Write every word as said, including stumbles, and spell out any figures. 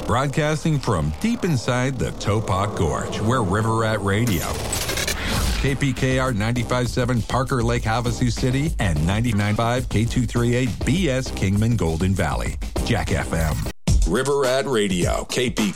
Broadcasting from deep inside the Topok Gorge, where River Rat Radio. K P K R ninety-five point seven Parker Lake, Havasu City, and ninety-nine point five K two thirty-eight B S Kingman Golden Valley. Jack F M. River Rat Radio, K P